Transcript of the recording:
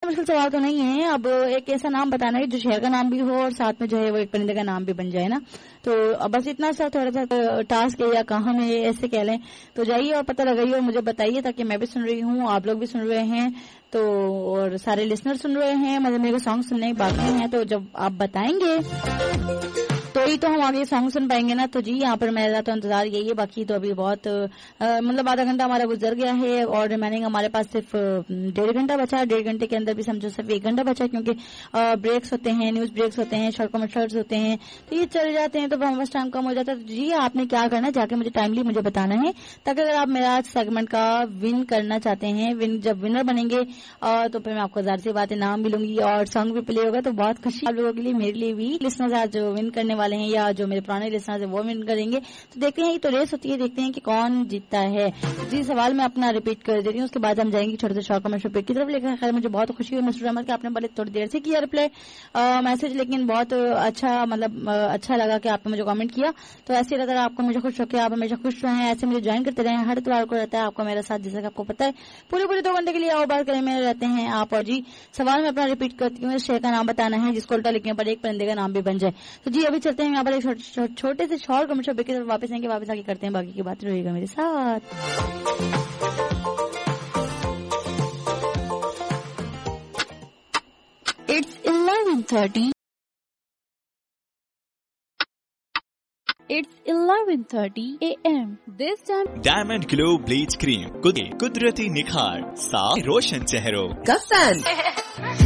मुश्किल सवाल तो नहीं है। अब एक ऐसा नाम बताना है जो शहर का नाम भी हो और साथ में जो है वो एक परिंदे का नाम भी बन जाए ना। तो अब बस इतना सा थोड़ा सा टास्क है या काम है ऐसे कह लें। तो जाइए और पता लगाइए और मुझे बताइए, ताकि मैं भी सुन रही हूँ, आप लोग भी सुन रहे हैं, तो और सारे लिसनर सुन रहे हैं, मतलब मेरे सॉन्ग सुनने बाकी हैं। तो जब आप बताएंगे तो ही तो हम आगे सॉन्ग सुन पाएंगे ना। तो जी यहाँ पर मेरा तो इंतजार यही है। बाकी तो अभी बहुत मतलब आधा घंटा हमारा गुजर गया है और रिमेनिंग हमारे पास सिर्फ 1.5 घंटा बचा है। 1.5 घंटे के अंदर भी समझो सिर्फ 1 घंटा बचा है, क्योंकि ब्रेक्स होते हैं, न्यूज ब्रेक्स होते हैं, शॉर्ट कमर्शियल्स होते हैं, तो ये चल जाते हैं, तो हमारे पास टाइम कम हो जाता है। तो जी आपने क्या करना है, जाके मुझे टाइमली मुझे बताना है, ताकि अगर आप मेरा सेगमेंट का विन करना चाहते हैं, जब विनर बनेंगे तो फिर मैं आपको ज़ाहिर सी बात है नाम भी लूंगी और सॉन्ग भी प्ले होगा। तो बहुत खुशी आप लोगों के लिए, मेरे लिए भी। लिसनर्स आज जो विन करने वाले हैं या जो मेरे पुराने लिसनर्स है वो विन करेंगे। तो देखते हैं, ये तो रेस होती है, देखते हैं कि कौन जीतता है। जी सवाल मैं अपना रिपीट कर देती हूँ, उसके बाद हम जाएंगे छोटे से शॉर्ट कमर्शियल ब्रेक की तरफ। लेकिन खैर मुझे बहुत खुशी हुई मिस्टर अहमद कि आपने बड़े थोड़ी देर से किया रिप्लाई मैसेज, लेकिन बहुत अच्छा, मतलब अच्छा लगा कि आपने मुझे कमेंट किया। तो ऐसे ही अगर आपको मुझे खुश रखे, आप हमेशा खुश रहें, ऐसे मुझे ज्वाइन करते रहें। हर इतवार को रहता है आपको मेरा साथ, जैसा कि आपको पता है, पूरे 2 घंटे के लिए और बात करें में रहते हैं आप। और जी सवाल मैं अपना रिपीट करती हूँ, शहर का नाम बताना है जिसको उल्टा लिखने पर एक परिंदे का नाम भी बन जाए। तो जी अभी चलते हैं यहाँ पर एक छोटे से शॉर्ट कमर्शियल ब्रेक की तरफ, वापस आएंगे, वापस आके करते हैं बाकी की बात, रहेगा मेरे साथ। It's 11:30. It's 11:30 a.m. This time diamond glow bleach cream, कुदरती निखार, साफ रोशन चेहरों का फैन।